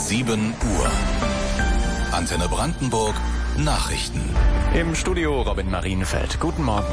7 Uhr. Antenne Brandenburg Nachrichten. Im Studio Robin Marienfeld. Guten Morgen.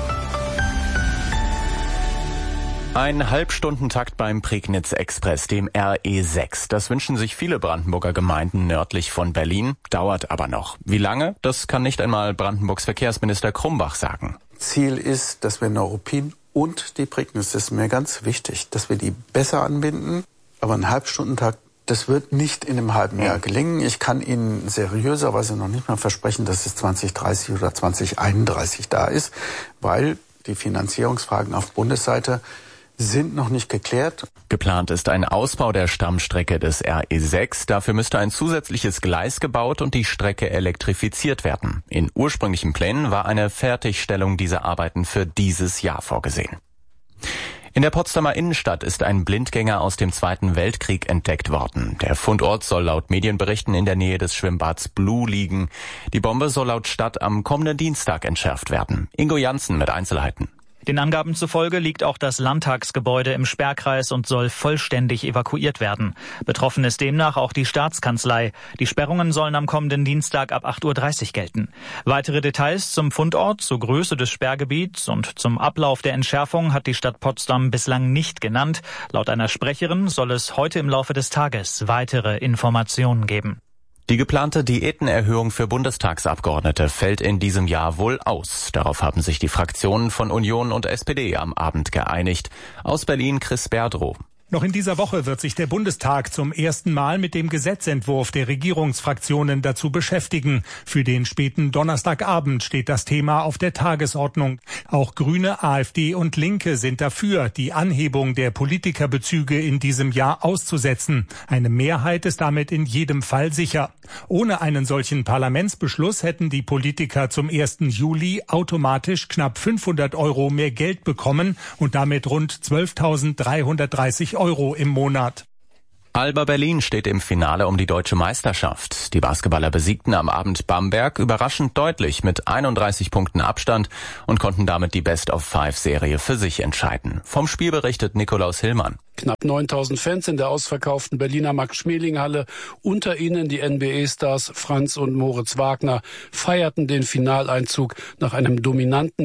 Ein Halbstundentakt beim Prignitz-Express, dem RE6. Das wünschen sich viele Brandenburger Gemeinden nördlich von Berlin, dauert aber noch. Wie lange? Das kann nicht einmal Brandenburgs Verkehrsminister Krumbach sagen. Ziel ist, dass wir Neuruppin und die Prignitz, das ist mir ganz wichtig, dass wir die besser anbinden. Aber ein Halbstundentakt, das wird nicht in einem halben Jahr gelingen. Ich kann Ihnen seriöserweise noch nicht mal versprechen, dass es 2030 oder 2031 da ist, weil die Finanzierungsfragen auf Bundesseite sind noch nicht geklärt. Geplant ist ein Ausbau der Stammstrecke des RE6. Dafür müsste ein zusätzliches Gleis gebaut und die Strecke elektrifiziert werden. In ursprünglichen Plänen war eine Fertigstellung dieser Arbeiten für dieses Jahr vorgesehen. In der Potsdamer Innenstadt ist ein Blindgänger aus dem Zweiten Weltkrieg entdeckt worden. Der Fundort soll laut Medienberichten in der Nähe des Schwimmbads Blue liegen. Die Bombe soll laut Stadt am kommenden Dienstag entschärft werden. Ingo Janssen mit Einzelheiten. Den Angaben zufolge liegt auch das Landtagsgebäude im Sperrkreis und soll vollständig evakuiert werden. Betroffen ist demnach auch die Staatskanzlei. Die Sperrungen sollen am kommenden Dienstag ab 8.30 Uhr gelten. Weitere Details zum Fundort, zur Größe des Sperrgebiets und zum Ablauf der Entschärfung hat die Stadt Potsdam bislang nicht genannt. Laut einer Sprecherin soll es heute im Laufe des Tages weitere Informationen geben. Die geplante Diätenerhöhung für Bundestagsabgeordnete fällt in diesem Jahr wohl aus. Darauf haben sich die Fraktionen von Union und SPD am Abend geeinigt. Aus Berlin Chris Berdrow. Noch in dieser Woche wird sich der Bundestag zum ersten Mal mit dem Gesetzentwurf der Regierungsfraktionen dazu beschäftigen. Für den späten Donnerstagabend steht das Thema auf der Tagesordnung. Auch Grüne, AfD und Linke sind dafür, die Anhebung der Politikerbezüge in diesem Jahr auszusetzen. Eine Mehrheit ist damit in jedem Fall sicher. Ohne einen solchen Parlamentsbeschluss hätten die Politiker zum 1. Juli automatisch knapp 500 € mehr Geld bekommen und damit rund 12.330 € im Monat. Alba Berlin steht im Finale um die deutsche Meisterschaft. Die Basketballer besiegten am Abend Bamberg überraschend deutlich mit 31 Punkten Abstand und konnten damit die Best-of-5-Serie für sich entscheiden. Vom Spiel berichtet Nikolaus Hillmann. Knapp 9.000 Fans in der ausverkauften Berliner Max-Schmeling-Halle, unter ihnen die NBA-Stars Franz und Moritz Wagner, feierten den Finaleinzug nach einem dominanten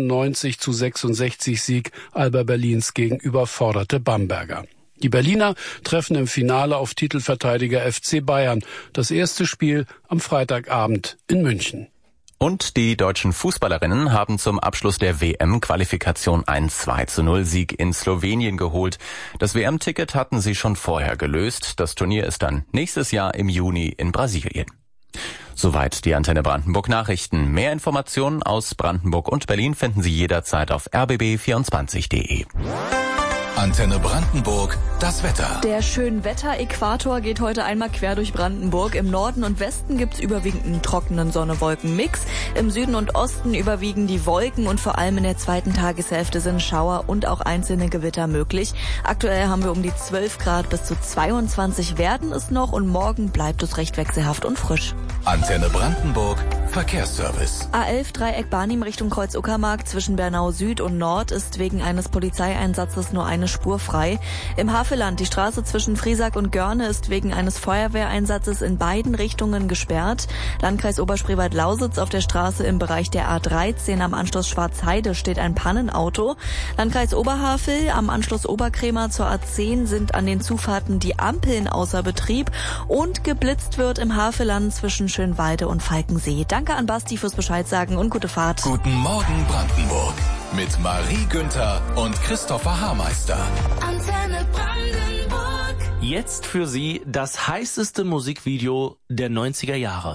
97-66 Sieg Alba Berlins gegen überforderte Bamberger. Die Berliner treffen im Finale auf Titelverteidiger FC Bayern. Das erste Spiel am Freitagabend in München. Und die deutschen Fußballerinnen haben zum Abschluss der WM-Qualifikation einen 2:0-Sieg in Slowenien geholt. Das WM-Ticket hatten sie schon vorher gelöst. Das Turnier ist dann nächstes Jahr im Juni in Brasilien. Soweit die Antenne Brandenburg Nachrichten. Mehr Informationen aus Brandenburg und Berlin finden Sie jederzeit auf rbb24.de. Antenne Brandenburg, das Wetter. Der Schönwetter-Äquator geht heute einmal quer durch Brandenburg. Im Norden und Westen gibt's überwiegend einen trockenen Sonne-Wolken-Mix. Im Süden und Osten überwiegen die Wolken und vor allem in der zweiten Tageshälfte sind Schauer und auch einzelne Gewitter möglich. Aktuell haben wir um die 12 Grad, bis zu 22 werden es noch und morgen bleibt es recht wechselhaft und frisch. Antenne Brandenburg, Verkehrsservice. A11 Dreieck Barnim Richtung Kreuz-Uckermark zwischen Bernau Süd und Nord ist wegen eines Polizeieinsatzes nur eine Spur frei. Im Havelland, die Straße zwischen Friesack und Görne ist wegen eines Feuerwehreinsatzes in beiden Richtungen gesperrt. Landkreis Oberspreewald-Lausitz auf der Straße im Bereich der A13 am Anschluss Schwarzheide steht ein Pannenauto. Landkreis Oberhavel am Anschluss Oberkrämer zur A10 sind an den Zufahrten die Ampeln außer Betrieb und geblitzt wird im Havelland zwischen Schönwalde und Falkensee. Danke an Basti fürs Bescheid sagen und gute Fahrt. Guten Morgen Brandenburg mit Marie Günther und Christopher Haarmeister. Antenne Brandenburg. Jetzt für Sie das heißeste Musikvideo der 90er Jahre.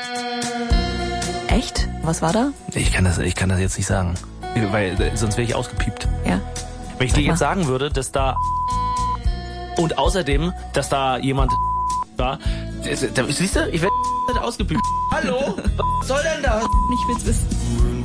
Echt? Was war da? Ich kann das jetzt nicht sagen, weil sonst wäre ich ausgepiept. Ja. Wenn ich dir jetzt sagen würde, dass da und außerdem, dass da jemand war, siehst du, ich werde ausgepiept. Hallo? Was soll denn das? Ich will's wissen.